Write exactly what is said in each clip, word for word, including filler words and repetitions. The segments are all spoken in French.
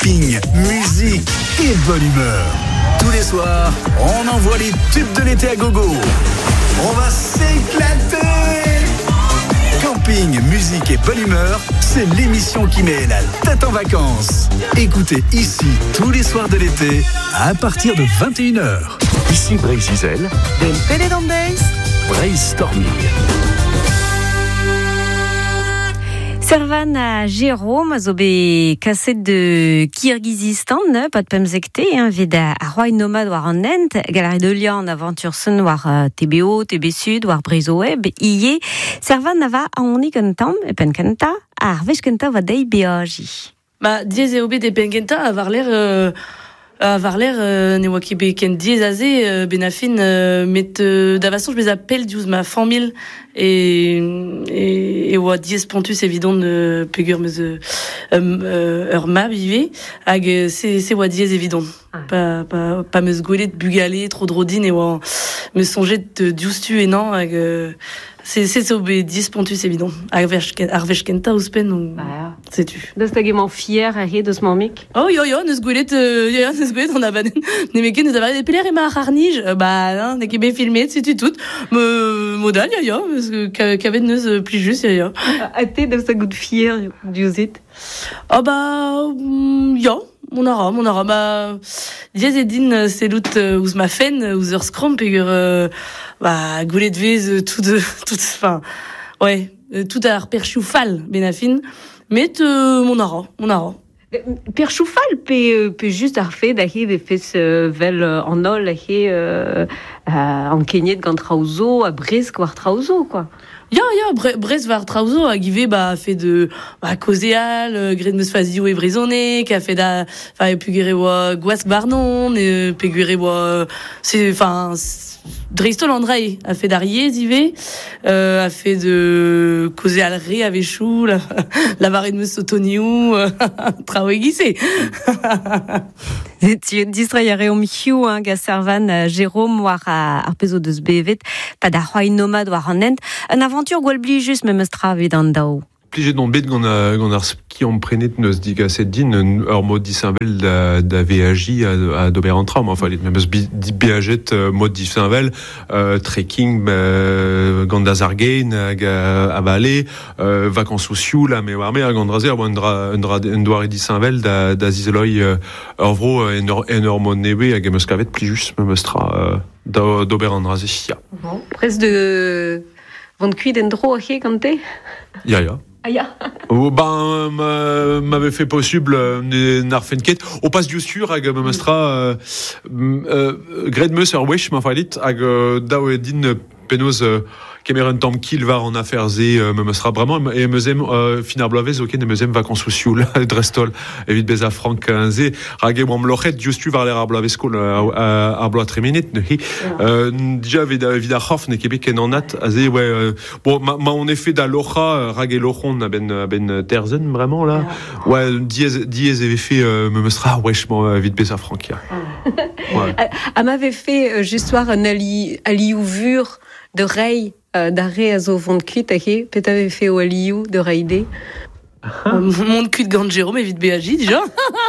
camping, musique et bonne humeur. Tous les soirs, on envoie les tubes de l'été à gogo. On va s'éclater. Camping, musique et bonne humeur, c'est l'émission qui met la tête en vacances. Écoutez ici tous les soirs de l'été à partir de vingt et une heures. Ici Bray Zizel, Den Pélédandaise, Brainstorming. Servan à Jérôme, zobe cassette de Kyrgyzstan, ne, pas de pemzekte, hein, veda à Roi Nomade war en Ent, galerie de Lyon en aventure sun war uh, T B O, T B Sud, war Brizo Web, iye, Servan va a onic un tam, e pen kenta, a arvech kenta va dei beaji. Bah, diez et obé des penkenta avoir l'air, euh, avoir l'air, euh, ne waki beken diez azé, euh, benafin, euh, met, euh, d'avasson, je les appelle, diouz ma famille, et, et, et oa diez pontus évident de pegur meus, euh, euh, ur ma vivé, hag, c'est, c'est oa diez évident. Ah. Pas, pas, pas meus gouelet de bugalé, trop de rodine, et oa, me songer de diouztu et non, hag, euh, c'est, c'est, c'est obé diez pontus évident. Arvech kenta ouspen, donc, bah, c'est tu. Das da gement fier a he deus mamik. Oh yo yo, neus goulet, euh, yo yo, neus goulet, on a banen, ne meke, neus avare des peler et ma harnige, bah, hein, ne kebe filmé, c'est tu tout, me, modal, yo yo, parce que, qu'avait neus plus juste, yo yo. A te deus da gout fier, diouzit? Oh bah, yo. Mon ara, mon ara, bah, diez et din, c'est lout, euh, ouz ma fen, ouz ur skrom, pegur, euh, bah, goulet de vez, tout de, tout, enfin, ouais, euh, tout à perchou fal, benafin, mais, euh, mon ara, mon ara. Per choufal pe, pe juste ar fe da he de fes euh, vel euh, en ol a he euh, euh, en kenyet gant traouzo a bresk war traouzo, quoi. Ya, ya, bre, brez var traouzo a givé, bah, fait de, bah, causéal, euh, gred meus fazio e brisonné, qui a fait da, enfin, pugere wa gouask barnon, e pugere wa, c'est, enfin, Dristol Andrei a fait d'Arié, zivé, euh, a fait de causéal ré avec chou, la, la varée de meus sotoniou, traoué guissé. Tu distrayare om hiu, hein, ga Servan, Jérôme, war a arpezo deus bevet, pa da Roi Nomade war an Ent, un aventure gwell bli just me meus travet an dao. Plige d'on bet gant a, gant ar ski on prenet neus dig a set din ur mod disinvel da, da V A J a, a d'ober an traum. Enfin, met meus di beajet uh, mod disinvel, uh, trekking uh, gant da zargein hag a, a bale, uh, vacances sociaux la me war me a gant razer un dra un dra un doare disinvel da, da zizeloi uh, ur vro en ur, en ur mod newe hag a meus kavet plijus me meus tra uh, da, d'ober an raze ya. Bon, prez de vant kuit en dro a he gante? Ya ya. Oh, ben, m'avait fait possible n'ar fenket. Au passe du sur, hag me mestra gred meus ur wesh ma falit hag daou din penaos kemer tam kill var en affaires et me mestra vraiment et meusem finar blavez ok ne meusem vacances sociaux là drestol evit beza frank ze hag em lochet justu var l'er blavez skol ar bla tremenet ne hi déjà vida vida hof ne kebek en nat azé ouais bon ma en effet da locha hag e lochon ben ben terzen vraiment là ouais diez diez avait fait me mestra wesh mo vite beza frank ya a m'avait fait juste voir un ali aliouvure de rei euh, d'arrêt à zo vont cuit a he peut avait fait au aliou de raidé mon cul de gant Jérôme évite B A J déjà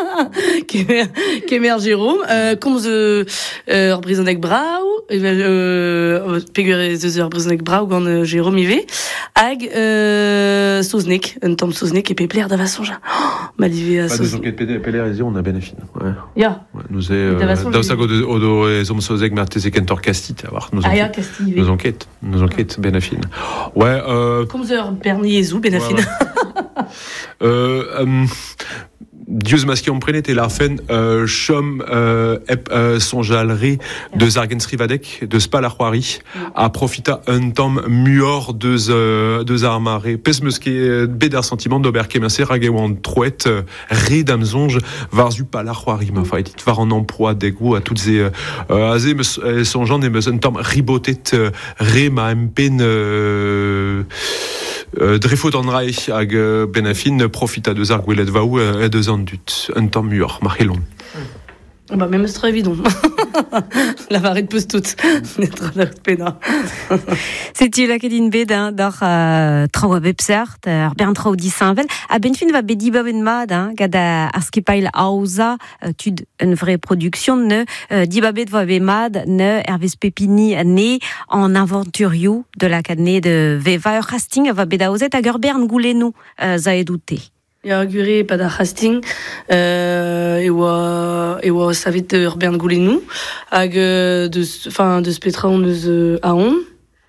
kemer Jérôme euh, comme ze euh, brisonek brau euh, pegure ze brisonek brau gant Jérôme ivé hag euh, soznek un tom soznek et pepler d'avasson ja malivé à soznek pas de peler et on a benefin ouais ya nous est dans sa go de odo et zom sozek marteze kentor castit avoir nous ah castit nos enquêtes nos enquêtes benefin ouais euh comme ze bernier zou benefin Euh, um, Dieu masqué en prenet et la fin euh, chom euh, ep euh, son jalri de Zargensrivadek de Spalaroari a profita un temps muor de euh, de armaré pes meské beder sentiment d'ober kemense ragewan troet euh, ré damzonge varzu Palaroari ma fait var en emploi des goûts à toutes ces euh, azé son genre des un temps ribotet euh, ré ma mpen euh, Euh, Drefo d'Andrei hag euh, benafin profita de zargwelet vaou euh, et de zandut un temps mûr marhelon. Bah même c'est très évident. La varette pousse toute. C'est-tu la kedin bed, d'or trau a bepsert, ar bern trau di Saint-Vel. A ben fin va bedi ba ben mad, gad a arskipail aouza, tud une vraie production, ne, di ba bet va be mad, ne, Hervé Pépini né en aventuriou de la cadne de Veva ur Hastings va bet aouzet hag ur bern goulenou, za edouté. Ya gure pa da Hastings euh, e oa e oa savet ur bern goulenou hag euh, de enfin de spetra on eus euh, a on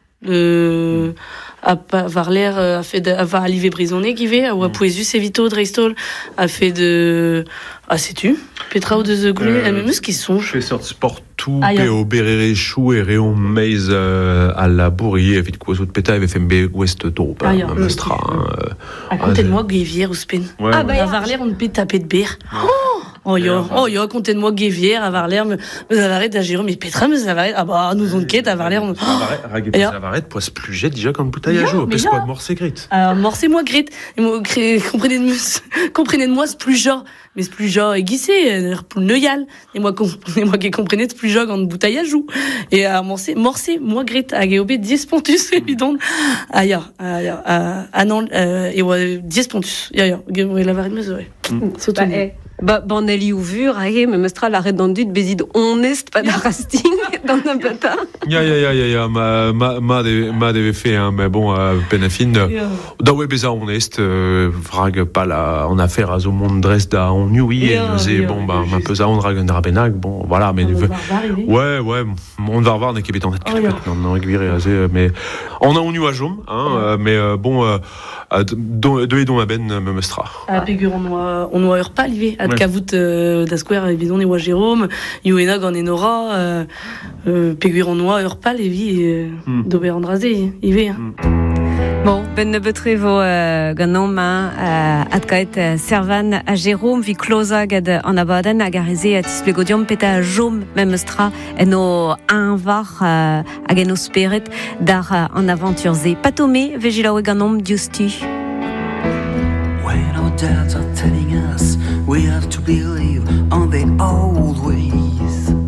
euh, a var l'air a fait de, a va alive brisonné givet a oa poesus evito dreistol a fait de ah sais-tu petra ou de goulé euh, même ce qui sont je fais sorte sport tout ah, pe o berere chou et réon maize euh, à la bourrier avec quoi autre péta avec F M B Ouest d'Europe ah, un mastra à côté de moi Guévière ou Spin ah bah à Varlaire on peut taper de bière oh yo oh yo côté de moi Guévière à Varlaire me Zavarette à Jérôme mais Petra me Zavarette ah bah nous on quête à Varlaire on Zavarette poisse plus jet déjà comme bouteille à jour parce quoi morcé grit alors morcé moi grit comprenez de comprenez de moi c'est plus genre mais c'est plus genre aiguissé pour le neuyal et moi comprenez moi qui comprenez c'est plus genre en bouteille à joue et à morcé morcé moi grit à Géobé dix pontus évident aïe aïe ah non et ouais dix pontus aïe aïe la varette me ouais c'est tout Ba, ban eli ouvur, ahe, me mestra la redondut bezid honest pa da Hastings dans un bata. Ya, ya, ya, ya, ya, ma, ma, ma, de, ma devait fait, hein, mais bon, euh, penafine, yeah. Da ouais, beza honest, euh, vrag pas la, en affaire à zo monde dress da on oui, yeah, et yeah, bon, bah, un peu ça, on drague un drabenag, bon, voilà, mais, ouais, ouais, on va revoir, n'est qu'ébé en tête, non, non, régulier, mais, on a on eu à jom, hein, mais, euh, bon, euh, de et dont ma ben me mestra. Ah, pégur, on doit, on doit pas liver. Ad kavout da square évidemment et wa Jérôme, Yoena gant enora, euh, euh, pégur on doit ur pas levi d'ober andrazé, ivé. Bon, ben ne betre vo euh, ganom euh, ad kaet euh, servan a Jérôme vi closa gad an abaden hag areze a tisplegodium peta a jom memestra en o un var euh, hag en o speret dar uh, an aventure ze. Patome vejila o ganom diustu. When our dads are telling us we have to believe on the old ways,